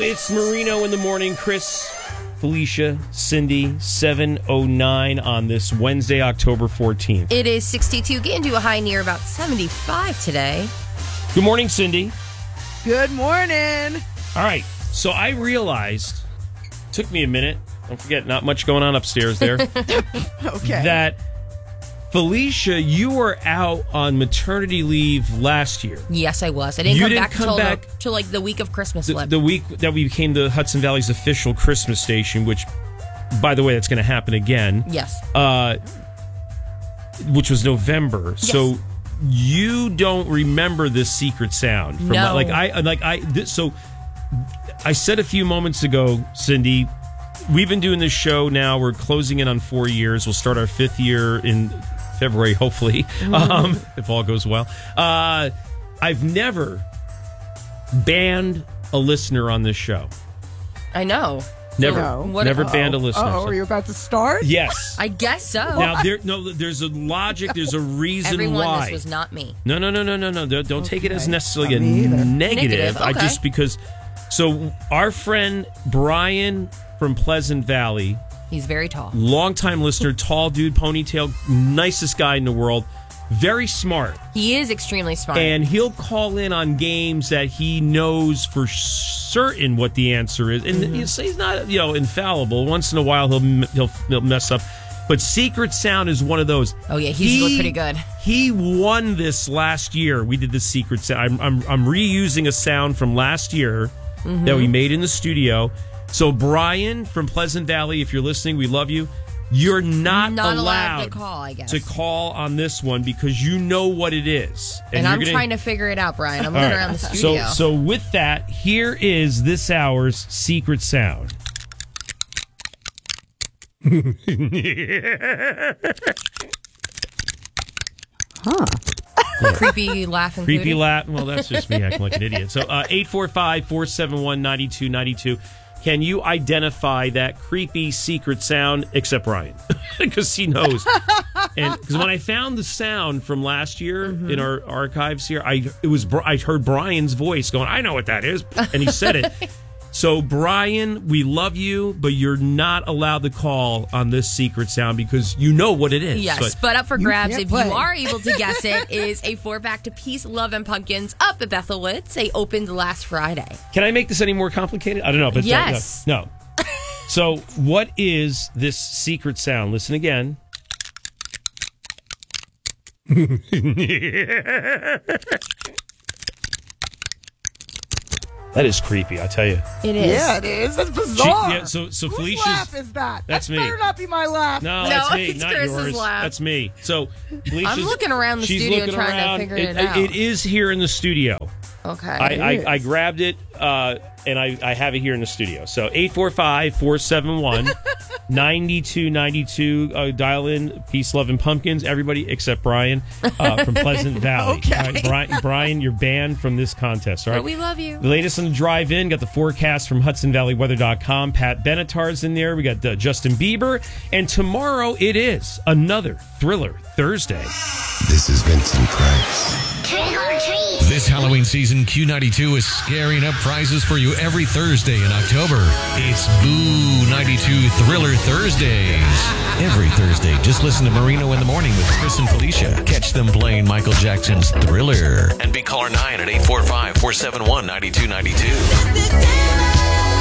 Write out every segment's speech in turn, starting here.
It's Marino in the morning. Chris, Felicia, Cindy, 7:09 on this Wednesday, October 14th. It is 62, getting to a high near about 75 today. Good morning, Cindy. Good morning. All right, so I realized, took me a minute, don't forget, not much going on upstairs there, Okay. that Felicia, you were out on maternity leave last year. Yes, I was. I didn't You come didn't back come until back- till like the week of Christmas. The week that we became the Hudson Valley's official Christmas station, which, by the way, that's going to happen again. Yes. Which was November. Yes. So you don't remember this secret sound from No. So I said a few moments ago, Cindy, we've been doing this show now. We're closing in on 4 years. We'll start our 5th year in February, hopefully, if all goes well. I've never banned a listener on this show. I know. Never, So, never banned a listener. Oh, are you about to start? Yes. I guess so. Now there's a logic. There's a reason Everyone, why. this was not me. No. Don't take it as necessarily a Not me either. negative. Negative, okay. Because so our friend Brian from Pleasant Valley, He's very tall. longtime listener, tall dude, ponytail, nicest guy in the world, very smart, He is extremely smart. and he'll call in on games that he knows for certain what the answer is, and he's not infallible. Once in a while he'll mess up. But Secret Sound is one of those. Oh, yeah, he's looked pretty good. He won this last year. We did the Secret Sound. I'm reusing a sound from last year that we made in the studio. So Brian from Pleasant Valley, if you're listening, we love you. You're not allowed to call, I guess. to call on this one because you know what it is. And I'm you're trying to figure it out, Brian. I'm looking around the studio. So with that, here is this hour's Secret Sound. Creepy laugh and Creepy laugh. Well, that's just me acting like an idiot. So 845-471-9292. Can you identify that creepy secret sound, except Brian? Because he knows. And because when I found the sound from last year in our archives here, I heard Brian's voice going, I know what that is. And he said it. So, Brian, we love you, but you're not allowed to call on this secret sound because you know what it is. Yes, but up for grabs, can't if play. you are able to guess it, is a 4-pack to Peace, Love, and Pumpkins up at Bethel Woods. They opened last Friday. Can I make this any more complicated? I don't know. But Yes. No. So, what is this secret sound? Listen again. That is creepy, I tell you. It is. Yeah, it is. That's bizarre. So Whose Felicia's laugh is that? That's That me. better not be my laugh. No, No, that's me, it's not Chris's yours. laugh. That's me. So Felicia's, I'm looking around the she's studio looking trying to around. figure it out. It is here in the studio. Okay. I grabbed it, and I have it here in the studio. So 845-471-9292. Dial in Peace, Love, and Pumpkins. Everybody except Brian from Pleasant Valley. Okay. All right, Brian, you're banned from this contest. All right. But we love you. The latest on the drive-in, got the forecast from HudsonValleyWeather.com. Pat Benatar's in there. We got Justin Bieber. And tomorrow it is another Thriller Thursday. This is Vincent Price. Trick or treat. This Halloween season, Q92 is scaring up prizes for you every Thursday in October. It's Boo 92 Thriller Thursdays. Every Thursday, just listen to Marino in the Morning with Chris and Felicia. Catch them playing Michael Jackson's Thriller. And be caller 9 at 845-471-9292.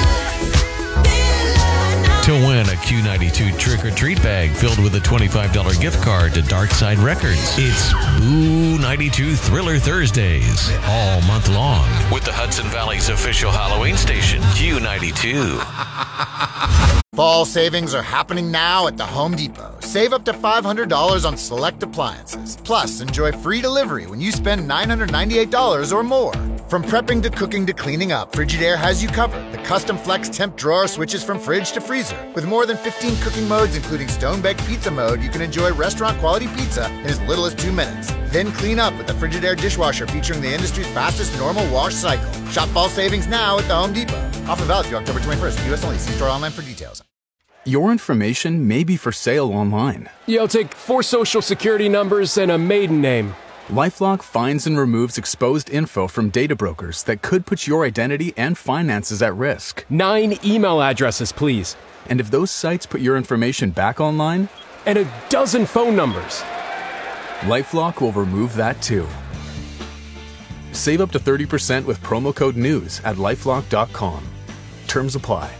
To win a Q92 trick-or-treat bag filled with a $25 gift card to Darkside Records. It's Boo 92 Thriller Thursdays, all month long, with the Hudson Valley's official Halloween station, Q92. Fall savings are happening now at the Home Depot. Save up to $500 on select appliances. Plus, enjoy free delivery when you spend $998 or more. From prepping to cooking to cleaning up, Frigidaire has you covered. The custom flex temp drawer switches from fridge to freezer. With more than 15 cooking modes, including stone-baked pizza mode, you can enjoy restaurant-quality pizza in as little as 2 minutes. Then clean up with the Frigidaire dishwasher featuring the industry's fastest normal wash cycle. Shop fall savings now at the Home Depot. Offer valid through October 21st. U.S. only. See store online for details. Your information may be for sale online. You'll take 4 social security numbers and a maiden name. LifeLock finds and removes exposed info from data brokers that could put your identity and finances at risk. 9 email addresses, please. And if those sites put your information back online, and a dozen phone numbers, LifeLock will remove that too. Save up to 30% with promo code NEWS at LifeLock.com. Terms apply.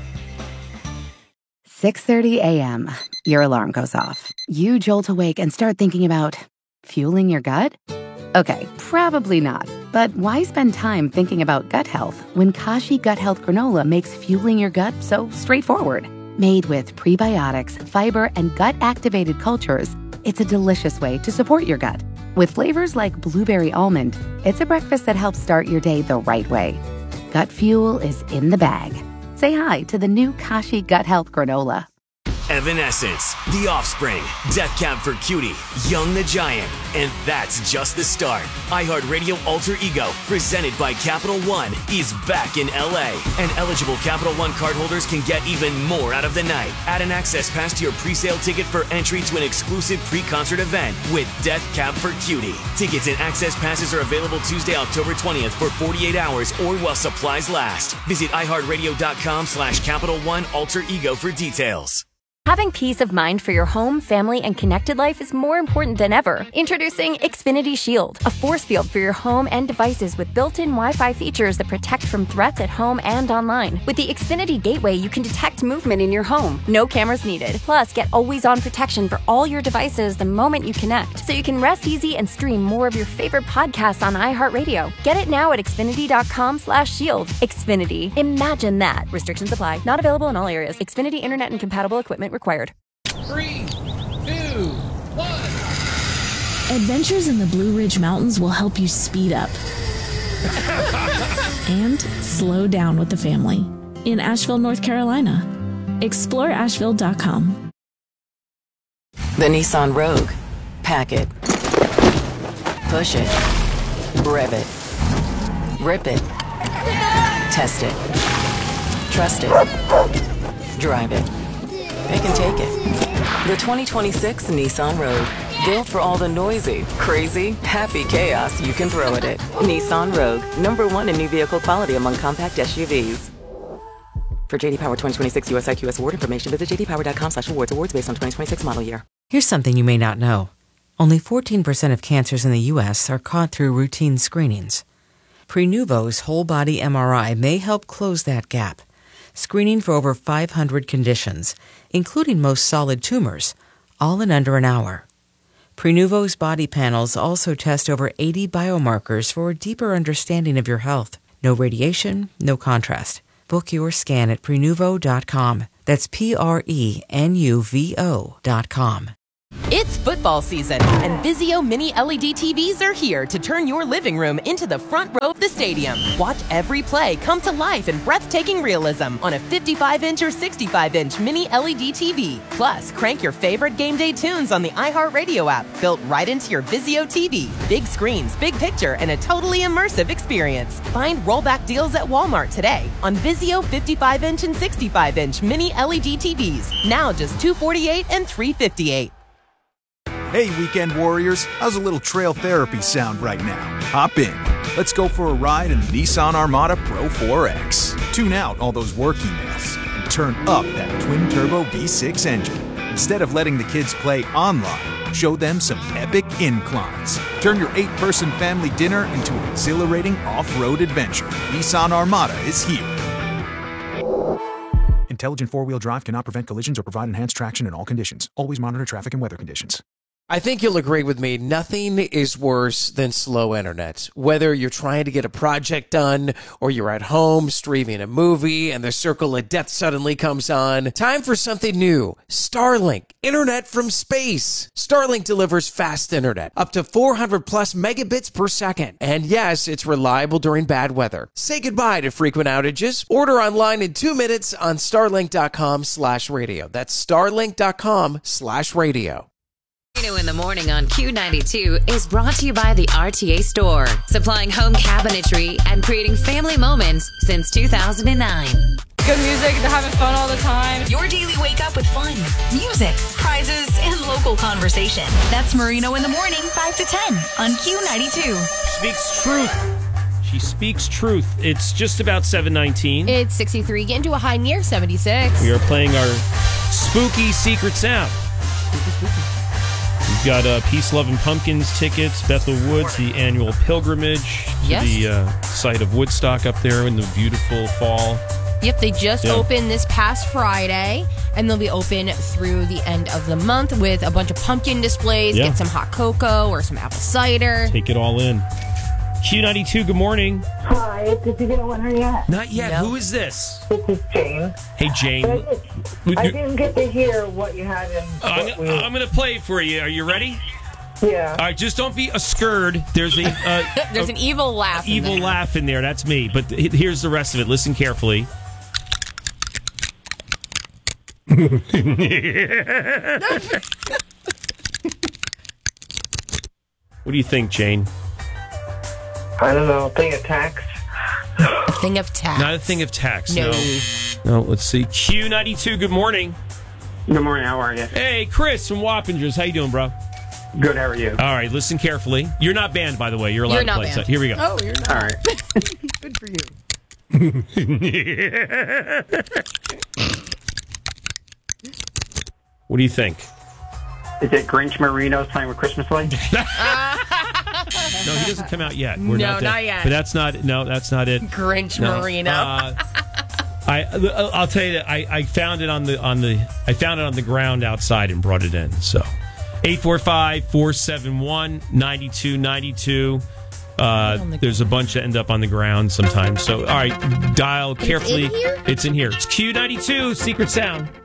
6:30 a.m. Your alarm goes off. You jolt awake and start thinking about fueling your gut? Okay, probably not. But why spend time thinking about gut health when Kashi Gut Health Granola makes fueling your gut so straightforward? Made with prebiotics, fiber, and gut-activated cultures, it's a delicious way to support your gut. With flavors like blueberry almond, it's a breakfast that helps start your day the right way. Gut fuel is in the bag. Say hi to the new Kashi Gut Health Granola. Evanescence, The Offspring, Death Cab for Cutie, Young the Giant, and that's just the start. iHeartRadio Alter Ego, presented by Capital One, is back in LA, and eligible Capital One cardholders can get even more out of the night. Add an access pass to your pre-sale ticket for entry to an exclusive pre-concert event with Death Cab for Cutie. Tickets and access passes are available Tuesday, October 20th for 48 hours or while supplies last. Visit iHeartRadio.com/Capital One Alter Ego for details. Having peace of mind for your home, family, and connected life is more important than ever. Introducing Xfinity Shield, a force field for your home and devices with built-in Wi-Fi features that protect from threats at home and online. With the Xfinity Gateway, you can detect movement in your home. No cameras needed. Plus, get always-on protection for all your devices the moment you connect, so you can rest easy and stream more of your favorite podcasts on iHeartRadio. Get it now at Xfinity.com/shield. Xfinity. Imagine that. Restrictions apply. Not available in all areas. Xfinity Internet and compatible equipment required. 3, 2, 1. Adventures in the Blue Ridge Mountains will help you speed up and slow down with the family in Asheville, North Carolina. Explore Asheville.com. The Nissan Rogue. Pack it. Push it. Rev it. Rip it. Test it. Trust it. Drive it. They can take it. The 2026 Nissan Rogue. Built for all the noisy, crazy, happy chaos you can throw at it. Nissan Rogue. #1 in new vehicle quality among compact SUVs. For JD Power 2026 US IQS award information, visit jdpower.com/awards. Awards based on 2026 model year. Here's something you may not know. Only 14% of cancers in the U.S. are caught through routine screenings. Prenuvo's whole body MRI may help close that gap, screening for over 500 conditions, including most solid tumors, all in under an hour. Prenuvo's body panels also test over 80 biomarkers for a deeper understanding of your health. No radiation, no contrast. Book your scan at Prenuvo.com. That's Prenuvo.com. It's football season, and Vizio Mini LED TVs are here to turn your living room into the front row of the stadium. Watch every play come to life in breathtaking realism on a 55-inch or 65-inch Mini LED TV. Plus, crank your favorite game day tunes on the iHeartRadio app, built right into your Vizio TV. Big screens, big picture, and a totally immersive experience. Find rollback deals at Walmart today on Vizio 55-inch and 65-inch Mini LED TVs. Now just $248 and $358. Hey, weekend warriors, how's a little trail therapy sound right now? Hop in. Let's go for a ride in the Nissan Armada Pro 4X. Tune out all those work emails and turn up that twin-turbo V6 engine. Instead of letting the kids play online, show them some epic inclines. Turn your 8-person family dinner into an exhilarating off-road adventure. Nissan Armada is here. Intelligent four-wheel drive cannot prevent collisions or provide enhanced traction in all conditions. Always monitor traffic and weather conditions. I think you'll agree with me. Nothing is worse than slow internet. Whether you're trying to get a project done or you're at home streaming a movie and the circle of death suddenly comes on. Time for something new. Starlink. Internet from space. Starlink delivers fast internet. Up to 400 plus megabits per second. And yes, it's reliable during bad weather. Say goodbye to frequent outages. Order online in 2 minutes on starlink.com/radio. That's starlink.com/radio. In the morning on Q92 is brought to you by the RTA Store, supplying home cabinetry and creating family moments since 2009. Good music. They're having fun all the time. Your daily wake up with fun, music, prizes, and local conversation. That's Marino in the morning, 5 to 10 on Q92. Speaks truth. She speaks truth. It's just about 7:19. It's 63, getting to a high near 76. We are playing our spooky secret sound. We've got Peace, Love, and Pumpkins tickets, Bethel Woods, the annual pilgrimage to the site of Woodstock up there in the beautiful fall. Yep, they just opened this past Friday, and they'll be open through the end of the month with a bunch of pumpkin displays. Yeah. Get some hot cocoa or some apple cider. Take it all in. Q92, good morning. Hi, did you get a winner yet? Not yet. Who is this? This is Jane. Hey, Jane. I didn't get to hear what you had in. I'm going to play it for you. Are you ready? Yeah. All right, just don't be a scared. There's a there's an evil laugh. Evil laugh in there. That's me. But here's the rest of it. Listen carefully. What do you think, Jane? I don't know. Thing of tax. A thing of tax. Not a thing of tax. No. No. Let's see. Q92. Good morning. Good morning. How are you? Hey, Chris from Wappingers. How you doing, bro? Good. How are you? All right. Listen carefully. You're not banned, by the way. You're allowed to play. So here we go. Oh, you're not. All right. Good for you. What do you think? Is it Grinch Marino's playing with Christmas lights? No, he doesn't come out yet. We're No, not there. not yet. But that's not. No, that's not it. Grinch No. Marino. I'll tell you that I found it on the ground outside and brought it in. So 845-471-9292. There's a bunch that end up on the ground sometimes. So all right, dial carefully. in here? It's in here. It's Q92 Secret Sound.